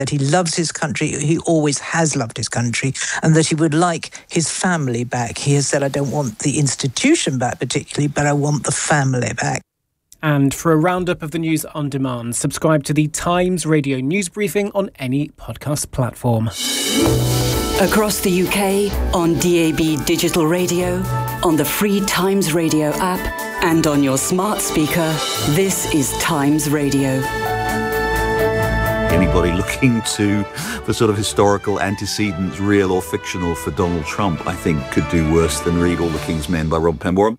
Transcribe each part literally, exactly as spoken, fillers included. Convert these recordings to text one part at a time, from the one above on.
that he loves his country, he always has loved his country, and that he would like his family back. He has said, I don't want the institution back particularly, but I want the family back. And for a roundup of the news on demand, subscribe to the Times Radio News Briefing on any podcast platform. Across the U K, on D A B digital radio, on the free Times Radio app, and on your smart speaker, this is Times Radio. Anybody looking to for sort of historical antecedents, real or fictional, for Donald Trump, I think could do worse than read All the King's Men by Rob Pembrome.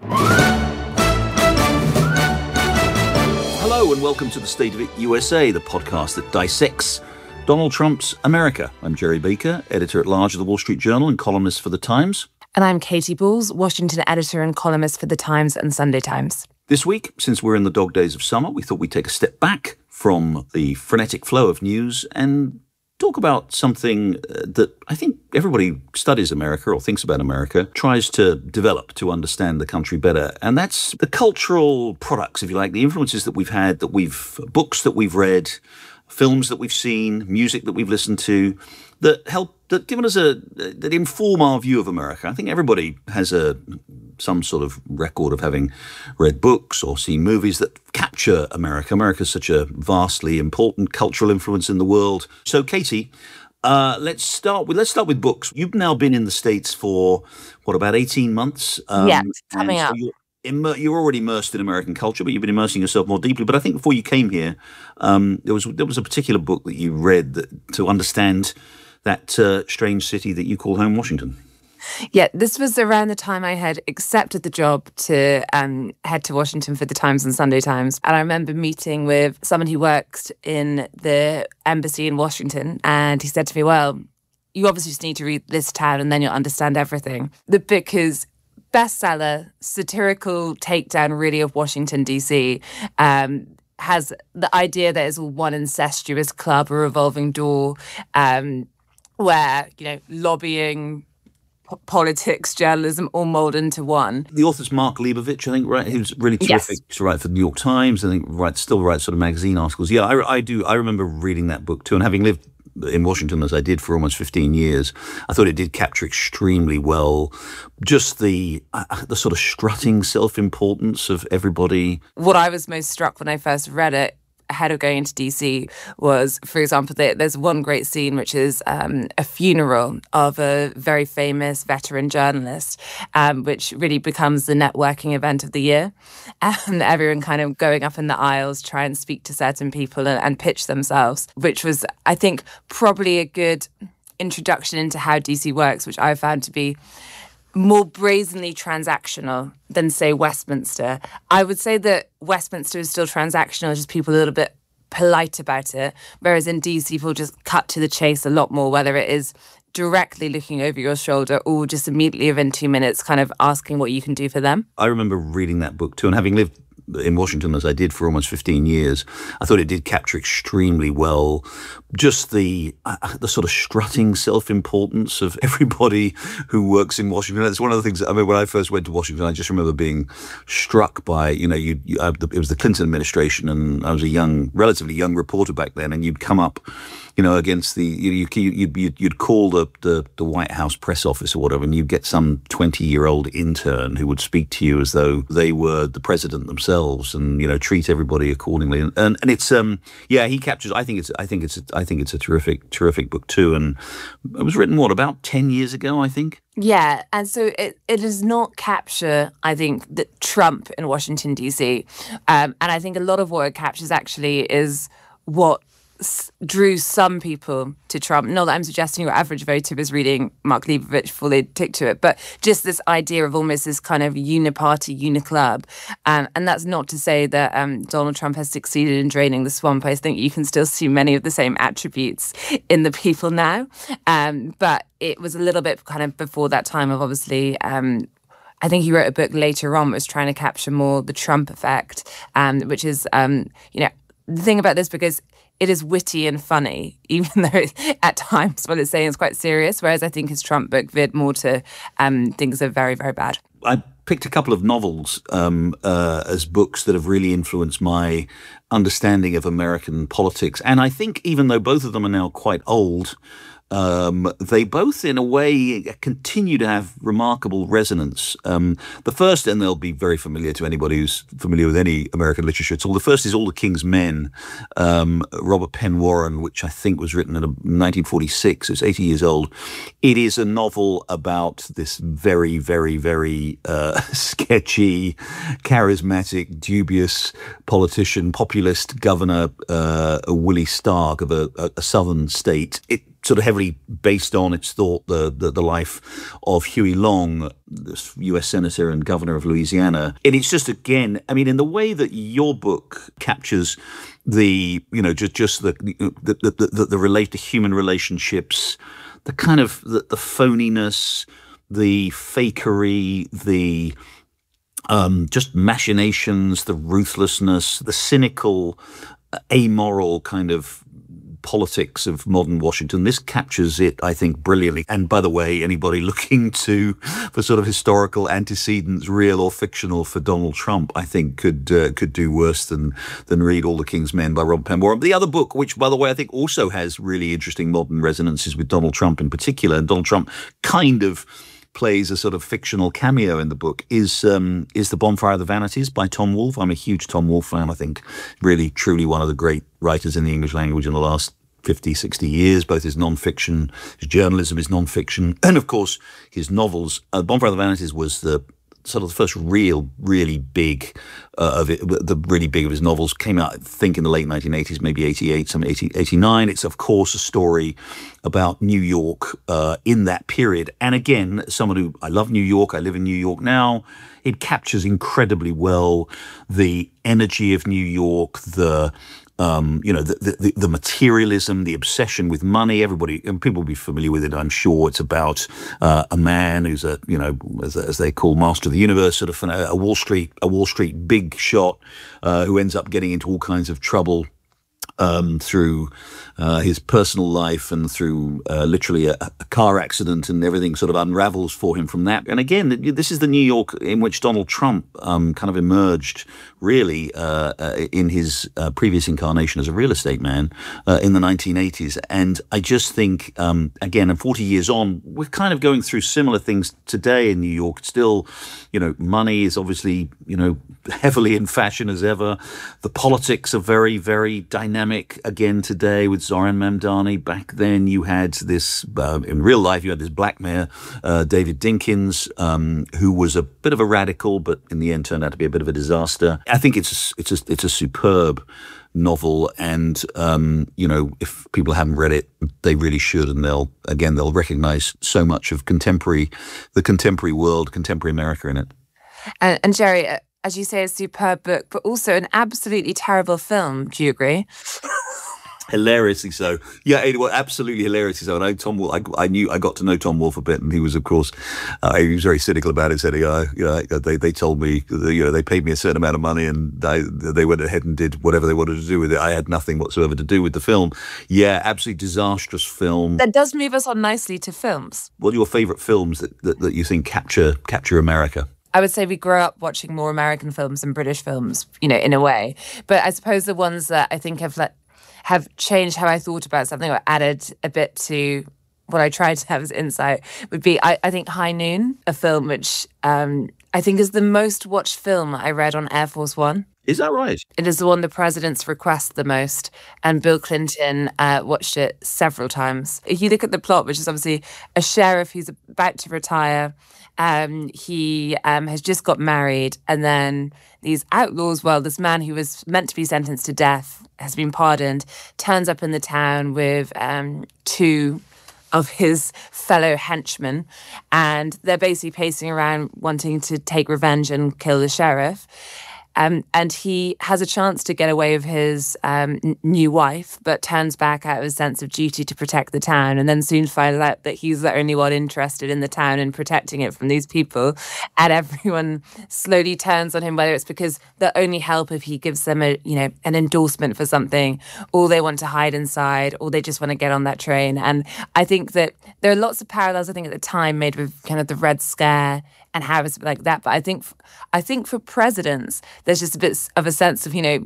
Hello and welcome to the State of It U S A, the podcast that dissects Donald Trump's America. I'm Jerry Baker, editor-at-large of the Wall Street Journal and columnist for The Times. And I'm Katie Balls, Washington editor and columnist for The Times and Sunday Times. This week, since we're in the dog days of summer, we thought we'd take a step back from the frenetic flow of news and talk about something that I think everybody studies America or thinks about America, tries to develop to understand the country better. And that's the cultural products, if you like, the influences that we've had, that we've, books that we've read, films that we've seen, music that we've listened to, that help, that given us a, that inform our view of America. I think everybody has a some sort of record of having read books or seen movies that capture America. America is such a vastly important cultural influence in the world. So, Katie, uh, let's start with let's start with books. You've now been in the States for what, about eighteen months? Um, yeah, coming so up. You're, Immer- you're already immersed in American culture, but you've been immersing yourself more deeply. But I think before you came here, um, there was there was a particular book that you read that, to understand that uh, strange city that you call home, Washington. Yeah, this was around the time I had accepted the job to um, head to Washington for the Times and Sunday Times. And I remember meeting with someone who worked in the embassy in Washington, and he said to me, well, you obviously just need to read this town and then you'll understand everything. The book is bestseller, satirical takedown really of Washington, D C, um, has the idea that it's all one incestuous club, a revolving door, um, where, you know, lobbying, p- politics, journalism all mold into one. The author's Mark Leibovich, I think, right? He was really terrific Yes. to write for the New York Times. I think write still writes sort of magazine articles. Yeah, I, I do. I remember reading that book too, and having lived in Washington as I did for almost fifteen years, I thought it did capture extremely well just the uh, the sort of strutting self-importance of everybody. What I was most struck when I first read it ahead of going into D C was, for example, that there's one great scene which is um, a funeral of a very famous veteran journalist, um, which really becomes the networking event of the year. And everyone kind of going up in the aisles, try and speak to certain people and, and pitch themselves, which was, I think, probably a good introduction into how D C works, which I found to be more brazenly transactional than, say, Westminster. I would say that Westminster is still transactional, just people a little bit polite about it, whereas in D C, people just cut to the chase a lot more, whether it is directly looking over your shoulder or just immediately within two minutes kind of asking what you can do for them. I remember reading that book too, and having lived in Washington as I did for almost fifteen years, I thought it did capture extremely well just the uh, the sort of strutting self-importance of everybody who works in Washington. That's one of the things that, I mean, when I first went to Washington, I just remember being struck by, you know, you, you uh, it was the Clinton administration, and I was a young, relatively young reporter back then, and you'd come up, you know, against the, you, you, you'd, you'd, you'd call the, the, the White House press office or whatever, and you'd get some twenty-year-old intern who would speak to you as though they were the president themselves, and, you know, treat everybody accordingly. And and, and it's, um, yeah, he captures, I think it's, I think it's, I think it's a terrific, terrific book too. And it was written, what, about ten years ago, I think? Yeah, and so it, it does not capture, I think, the Trump in Washington, D C. Um, and I think a lot of what it captures actually is what drew some people to Trump. Not that I'm suggesting your average voter was reading Mark Leibovich before they tick to it, but just this idea of almost this kind of uniparty, uniclub. Um, and that's not to say that um, Donald Trump has succeeded in draining the swamp. I think you can still see many of the same attributes in the people now. Um, but it was a little bit kind of before that time of obviously... Um, I think he wrote a book later on that was trying to capture more the Trump effect, um, which is, um, you know, the thing about this book is it is witty and funny, even though at times what it's saying is quite serious, whereas I think his Trump book veered more to um, things that are very, very bad. I picked a couple of novels um, uh, as books that have really influenced my understanding of American politics. And I think even though both of them are now quite old, Um, they both, in a way, continue to have remarkable resonance. Um, the first, and they'll be very familiar to anybody who's familiar with any American literature at all, the first is All the King's Men, um, Robert Penn Warren, which I think was written in nineteen forty-six. It's eighty years old. It is a novel about this very, very, very uh, sketchy, charismatic, dubious politician, populist governor, uh, Willie Stark of a, a southern state. It sort of heavily based on, it's thought, the, the, the life of Huey Long, this U S senator and governor of Louisiana. And it's just, again, I mean, in the way that your book captures the, you know, just, just the, the, the, the, the relate to human relationships, the kind of, the, the phoniness, the fakery, the um, just machinations, the ruthlessness, the cynical, amoral kind of politics of modern Washington. This captures it, I think, brilliantly. And by the way, anybody looking to for sort of historical antecedents, real or fictional, for Donald Trump, I think could uh, could do worse than than read All the King's Men by Robert Penn Warren. The other book, which, by the way, I think also has really interesting modern resonances with Donald Trump in particular, and Donald Trump kind of plays a sort of fictional cameo in the book, is um, is The Bonfire of the Vanities by Tom Wolfe. I'm a huge Tom Wolfe fan. I think really, truly one of the great writers in the English language in the last fifty, sixty years, both his non-fiction, his journalism, his non-fiction, and of course his novels. Uh, Bonfire of the Vanities was the sort of the first real, really big uh, of it, the really big of his novels. Came out, I think, in the late nineteen eighties, maybe eighty-eight, some eighty, eighty-nine. It's, of course, a story about New York uh, in that period. And again, someone who, I love New York, I live in New York now, it captures incredibly well the energy of New York, the Um, you know, the, the the materialism, the obsession with money. Everybody, and people will be familiar with it, I'm sure. It's about uh, a man who's a, you know, as, as they call Master of the Universe, sort of a Wall Street, a Wall Street big shot uh, who ends up getting into all kinds of trouble Um, through uh, his personal life and through uh, literally a, a car accident, and everything sort of unravels for him from that. And again, this is the New York in which Donald Trump um, kind of emerged, really, uh, uh, in his uh, previous incarnation as a real estate man uh, in the nineteen eighties. And I just think, um, again, and forty years on, we're kind of going through similar things today in New York. Still, you know, money is obviously, you know, heavily in fashion as ever. The politics are very, very dynamic again today with Zoran Mamdani. Back then you had this, uh, in real life, you had this black mayor, uh, David Dinkins, um, who was a bit of a radical, but in the end turned out to be a bit of a disaster. I think it's a, it's a, it's a superb novel, and um, you know, if people haven't read it, they really should, and they'll again they'll recognize so much of contemporary, the contemporary world, contemporary America in it. And, and Jerry, as you say, a superb book, but also an absolutely terrible film. Do you agree? Hilariously so. Yeah, it, well, absolutely hilariously so. And I, Tom Wolfe, I, I knew, I got to know Tom Wolfe a bit, and he was, of course, uh, he was very cynical about it. Said, uh, you know, they they told me, you know, they paid me a certain amount of money, and I, they went ahead and did whatever they wanted to do with it. I had nothing whatsoever to do with the film. Yeah, absolutely disastrous film. That does move us on nicely to films. What are your favourite films that, that, that you think capture capture America? I would say we grew up watching more American films than British films, you know, in a way. But I suppose the ones that I think have like, have changed how I thought about something, or added a bit to what I tried to have as insight, would be, I, I think, High Noon, a film which um, I think is the most watched film I read on Air Force One. Is that right? It is the one the presidents request the most, and Bill Clinton uh, watched it several times. If you look at the plot, which is obviously a sheriff who's about to retire, um, he um, has just got married, and then these outlaws, well, this man who was meant to be sentenced to death has been pardoned, turns up in the town with um, two of his fellow henchmen, and they're basically pacing around wanting to take revenge and kill the sheriff. Um, and he has a chance to get away with his um, n- new wife, but turns back out of a sense of duty to protect the town, and then soon finds out that he's the only one interested in the town and protecting it from these people. And everyone slowly turns on him, whether it's because they'll only help if he gives them a, you know, an endorsement for something, or they want to hide inside, or they just want to get on that train. And I think that there are lots of parallels, I think, at the time made with kind of the Red Scare and how it's like that. But I think, I think for presidents, there's just a bit of a sense of, you know,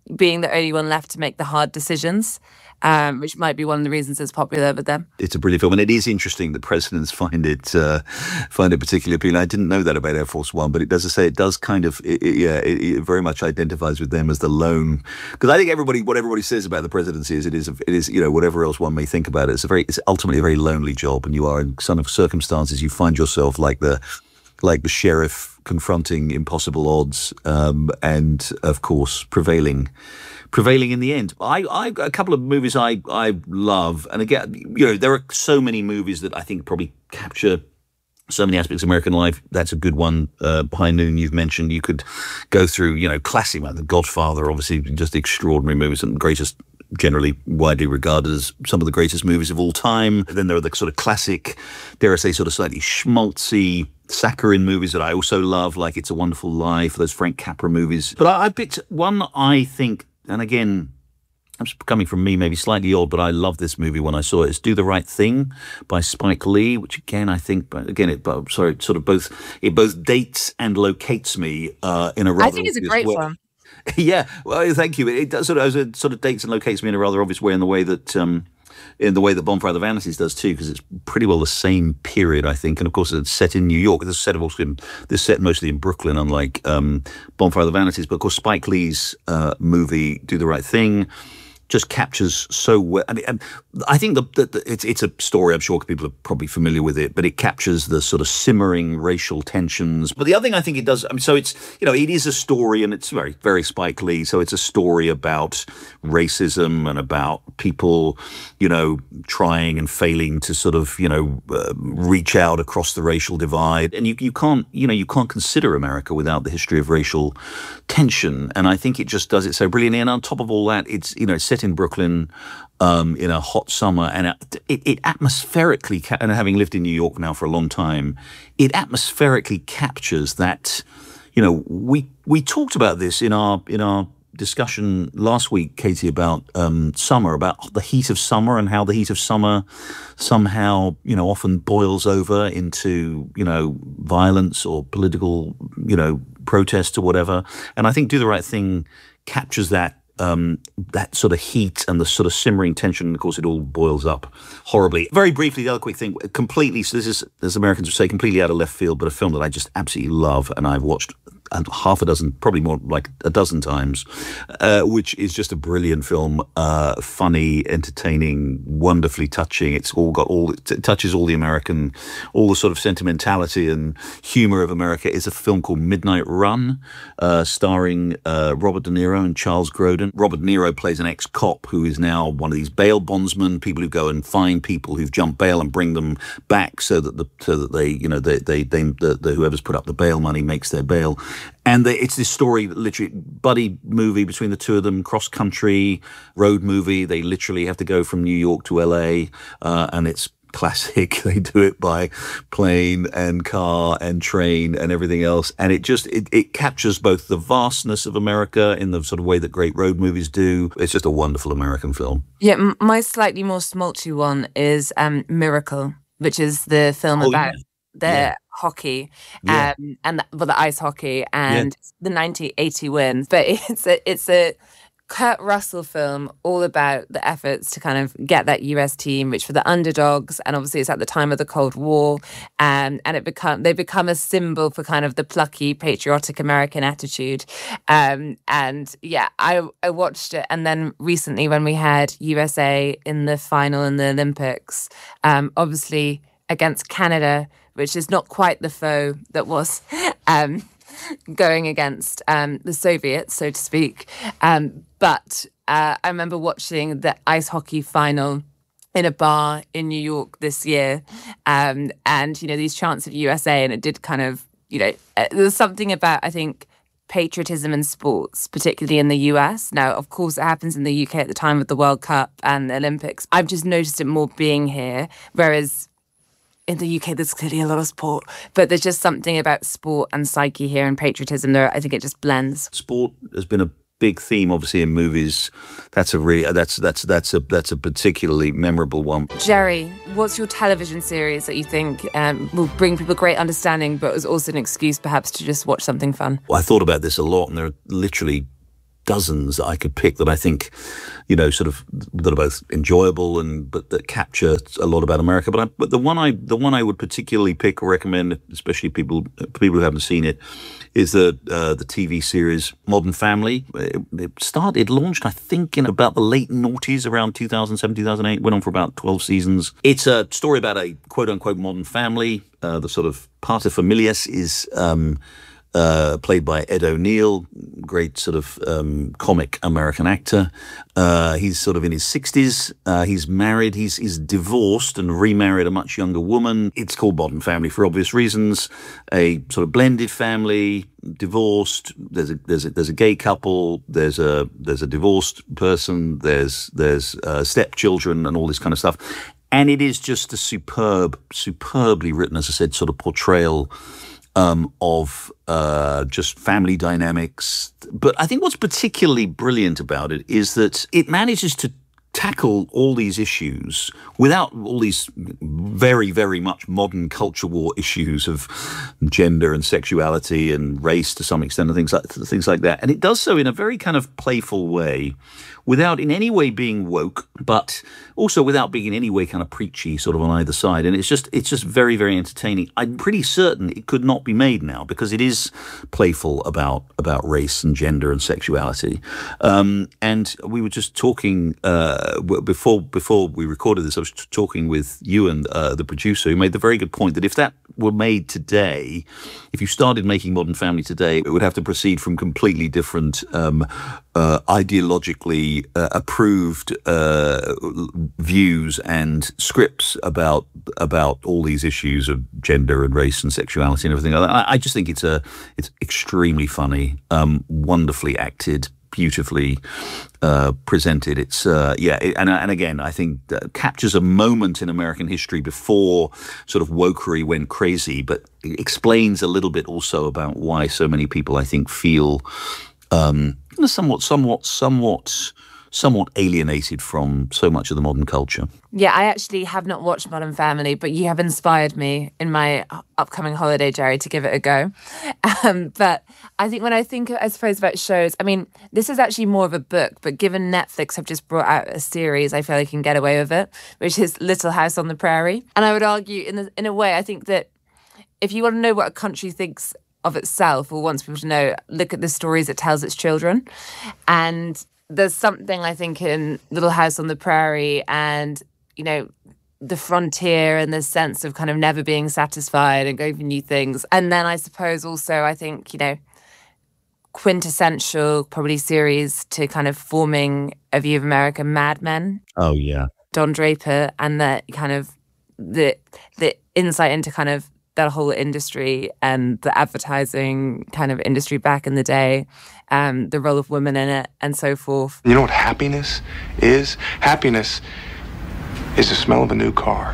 being the only one left to make the hard decisions, um, which might be one of the reasons it's popular with them. It's a brilliant film, and it is interesting that presidents find it uh, find it particularly appealing. I didn't know that about Air Force One, but it does say it does kind of it, it, yeah it, it very much identifies with them as the lone, because I think everybody what everybody says about the presidency is it is a, it is you know whatever else one may think about it, it's a very it's ultimately a very lonely job, and you are in some of circumstances you find yourself like the like the sheriff confronting impossible odds, um, and of course prevailing. Prevailing in the end. I, I a couple of movies I, I love, and again, you know, there are so many movies that I think probably capture so many aspects of American life. That's a good one. Uh, High Noon, you've mentioned. You could go through, you know, classic, like The Godfather, obviously just extraordinary movies and greatest, generally widely regarded as some of the greatest movies of all time. Then there are the sort of classic, dare I say, sort of slightly schmaltzy, saccharine movies that I also love, like It's a Wonderful Life, those Frank Capra movies. But I, I picked one I think. And again, it's coming from me, maybe slightly odd, but I love this movie when I saw it. It's Do the Right Thing by Spike Lee, which again, I think, again, it sorry, it sort of both it both dates and locates me uh, in a rather. I think it's a great way. film. Yeah, well, thank you. It, it does sort of, it sort of dates and locates me in a rather obvious way, in the way that. Um, in the way that Bonfire of the Vanities does too, because it's pretty well the same period, I think. And of course, it's set in New York. This is set, of course, in, this is set mostly in Brooklyn, unlike um, Bonfire of the Vanities. But of course, Spike Lee's uh, movie, Do the Right Thing, just captures so well. I mean, and I think the, the, the, it's it's a story. I'm sure people are probably familiar with it, but it captures the sort of simmering racial tensions. But the other thing I think it does, I mean, so it's you know, it is a story, and it's very very Spike Lee. So it's a story about racism and about people, you know, trying and failing to sort of you know uh, reach out across the racial divide. And you you can't you know you can't consider America without the history of racial tension. And I think it just does it so brilliantly. And on top of all that, it's you know it's set in Brooklyn um, in a hot summer, and it, it atmospherically, and having lived in New York now for a long time, it atmospherically captures that. You know, we we talked about this in our in our discussion last week, Katie, about um, summer, about the heat of summer, and how the heat of summer somehow, you know, often boils over into you know violence or political, you know, protest or whatever. And I think Do the Right Thing captures that. Um, that sort of heat and the sort of simmering tension, and of course it all boils up horribly. Very briefly, the other quick thing, completely, so this is, as Americans would say, completely out of left field, but a film that I just absolutely love, and I've watched half a dozen, probably more like a dozen times, uh, which is just a brilliant film, uh, funny, entertaining, wonderfully touching. It's all got all, it touches all the American, all the sort of sentimentality and humor of America. It's a film called Midnight Run, uh, starring uh, Robert De Niro and Charles Grodin. Robert De Niro plays an ex-cop who is now one of these bail bondsmen, people who go and find people who've jumped bail and bring them back so that the so that they, you know, they they, they the, the whoever's put up the bail money makes their bail. And they, it's this story, literally, buddy movie between the two of them, cross-country road movie. They literally have to go from New York to L A, uh, and it's classic. They do it by plane and car and train and everything else. And it just, it, it captures both the vastness of America in the sort of way that great road movies do. It's just a wonderful American film. Yeah, m- my slightly more smolty one is um, Miracle, which is the film oh, about... Yeah. the yeah. hockey yeah. um, and the, well, the ice hockey and yeah. the nineteen eighty wins. But it's a it's a Kurt Russell film all about the efforts to kind of get that U S team, which were the underdogs, and obviously it's at the time of the Cold War, um, and it become they become a symbol for kind of the plucky, patriotic American attitude. Um, and yeah, I I watched it, and then recently when we had U S A in the final in the Olympics, um, obviously against Canada, which is not quite the foe that was um, going against um, the Soviets, so to speak. Um, but uh, I remember watching the ice hockey final in a bar in New York this year, um, and, you know, these chants of U S A, and it did kind of, you know, uh, there was something about, I think, patriotism in sports, particularly in the U S. Now, of course, it happens in the U K at the time of the World Cup and the Olympics. I've just noticed it more being here, whereas in the U K, there's clearly a lot of sport, but there's just something about sport and psyche here and patriotism there. I think it just blends. Sport has been a big theme, obviously, in movies. That's a really that's that's that's a that's a particularly memorable one. Jerry, what's your television series that you think um, will bring people great understanding, but is also an excuse perhaps to just watch something fun? Well, I thought about this a lot, and there are literally dozens that I could pick that I think, you know, sort of that are both enjoyable and but that capture a lot about America. But I, but the one I the one I would particularly pick or recommend, especially people people who haven't seen it, is the uh, the T V series Modern Family. It, it started, it launched, I think, in about the late noughties, around two thousand seven, two thousand eight. Went on for about twelve seasons. It's a story about a quote unquote modern family. Uh, the sort of paterfamilias is. Um, Uh, played by Ed O'Neill, great sort of um, comic American actor. Uh, he's sort of in his sixties. Uh, he's married. He's he's divorced and remarried a much younger woman. It's called Modern Family for obvious reasons. A sort of blended family, divorced. There's a there's a there's a gay couple. There's a there's a divorced person. There's there's uh, stepchildren and all this kind of stuff. And it is just a superb, superbly written, as I said, sort of portrayal. Um, of uh, just family dynamics. But I think what's particularly brilliant about it is that it manages to tackle all these issues without all these very, very much modern culture war issues of gender and sexuality and race to some extent and things like things like that. And it does so in a very kind of playful way, without in any way being woke, but also without being in any way kind of preachy sort of on either side. And it's just it's just very, very entertaining. I'm pretty certain it could not be made now because it is playful about about race and gender and sexuality. Um, and we were just talking uh, before before we recorded this, I was talking with Ewan, uh, the producer, who made the very good point that if that were made today, if you started making Modern Family today, it would have to proceed from completely different um, uh, ideologically uh, approved uh, views and scripts about about all these issues of gender and race and sexuality and everything like that. I, I just think it's a it's extremely funny, um, wonderfully acted, beautifully uh, presented. It's uh, yeah, it, and and again, I think uh, captures a moment in American history before sort of wokery went crazy, but it explains a little bit also about why so many people, I think, feel um, somewhat, somewhat, somewhat. somewhat alienated from so much of the modern culture. Yeah, I actually have not watched Modern Family, but you have inspired me in my upcoming holiday, Jerry, to give it a go. Um, but I think when I think, I suppose, about shows, I mean, this is actually more of a book, but given Netflix have just brought out a series, I feel I can get away with it, which is Little House on the Prairie. And I would argue, in the, in a way, I think that if you want to know what a country thinks of itself or wants people to know, look at the stories it tells its children. And there's something, I think, in Little House on the Prairie and, you know, the frontier and the sense of kind of never being satisfied and going for new things. And then I suppose also, I think, you know, quintessential probably series to kind of forming a view of America, Mad Men. Oh, yeah. Don Draper and the kind of the the insight into kind of that whole industry and the advertising kind of industry back in the day, um, the role of women in it and so forth. You know what happiness is? Happiness is the smell of a new car.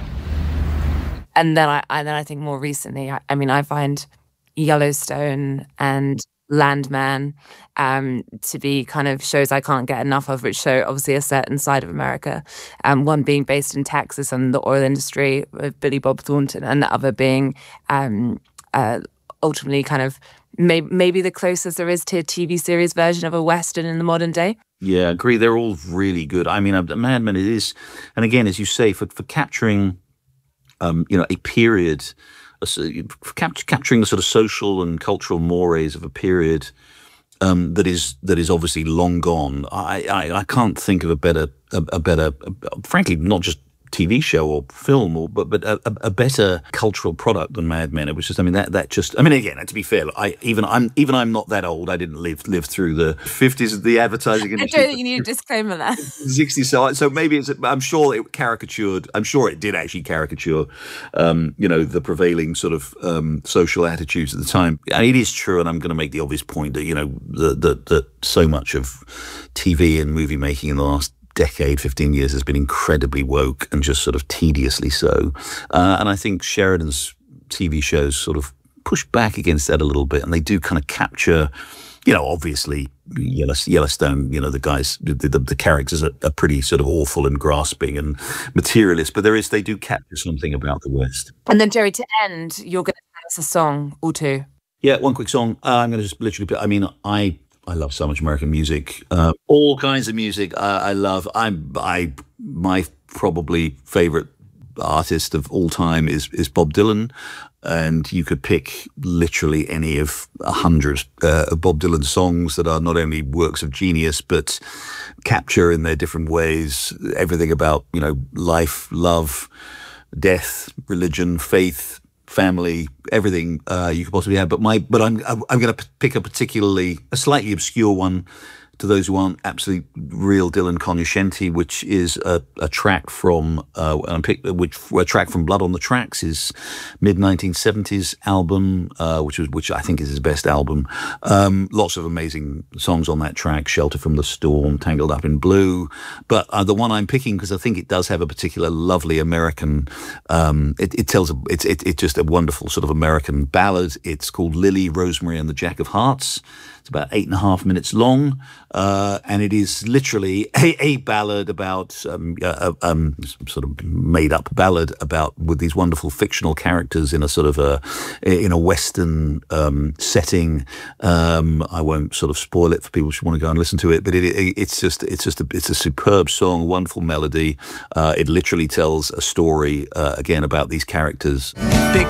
And then I, and then I think more recently, I, I mean, I find Yellowstone and Landman um, to be kind of shows I can't get enough of, which show obviously a certain side of America. Um, one being based in Texas and the oil industry with Billy Bob Thornton, and the other being um, uh, ultimately kind of may- maybe the closest there is to a T V series version of a Western in the modern day. Yeah, I agree. They're all really good. I mean, Mad Men, it is, and again, as you say, for, for capturing, um, you know, a period, for cap- capturing the sort of social and cultural mores of a period um, that is that is obviously long gone. I, I, I can't think of a better a, a better, a, frankly, not just T V show or film, or but but a, a better cultural product than Mad Men. It was just, I mean, that that just, I mean, again, to be fair, I even I'm even I'm not that old. I didn't live live through the fifties of the advertising industry. I don't think you need a disclaimer there. sixties, so so maybe it's. I'm sure it caricatured. I'm sure it did actually caricature, um, you know, the prevailing sort of um, social attitudes at the time. And it is true, and I'm going to make the obvious point that you know that that that so much of T V and movie making in the last decade, fifteen years has been incredibly woke and just sort of tediously so. Uh, and I think Sheridan's T V shows sort of push back against that a little bit, and they do kind of capture, you know, obviously Yellowstone, you know, the guys, the, the, the characters are, are pretty sort of awful and grasping and materialist, but there is, they do capture something about the West. And then, Jerry, to end, you're going to tell us a song or two. Yeah, one quick song. Uh, I'm going to just literally, I mean, I I love so much American music. Uh, all kinds of music I, I love. I'm I my probably favorite artist of all time is is Bob Dylan, and you could pick literally any of a hundred uh, of Bob Dylan songs that are not only works of genius but capture in their different ways everything about, you know, life, love, death, religion, faith, family, everything uh, you could possibly have. But my, but I'm I'm going to pick a particularly a slightly obscure one to those who aren't absolute real Dylan cognoscenti, which is a, a track from uh, and pick, which a track from Blood on the Tracks, his mid nineteen seventies album, uh, which was which I think is his best album. Um, lots of amazing songs on that track: "Shelter from the Storm," "Tangled Up in Blue." But uh, the one I'm picking because I think it does have a particular lovely American. Um, it, it tells a, it's it, it's just a wonderful sort of American ballad. It's called "Lily, Rosemary, and the Jack of Hearts." It's about eight and a half minutes long, uh, and it is literally a, a ballad about um, uh, um, sort of made-up ballad about with these wonderful fictional characters in a sort of a in a Western um, setting. Um, I won't sort of spoil it for people who want to go and listen to it, but it, it, it's just it's just a, it's a superb song, wonderful melody. Uh, it literally tells a story uh, again about these characters. Big